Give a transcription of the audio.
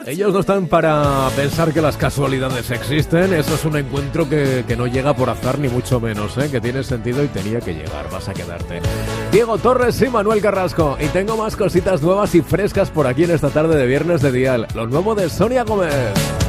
Ellos no están para pensar que las casualidades existen. Eso es un encuentro que no llega por azar ni mucho menos, que tiene sentido y tenía que llegar. Vas a quedarte. Diego Torres y Manuel Carrasco. Y tengo más cositas nuevas y frescas por aquí en esta tarde de viernes de Dial. Lo nuevo de Sonia Gómez.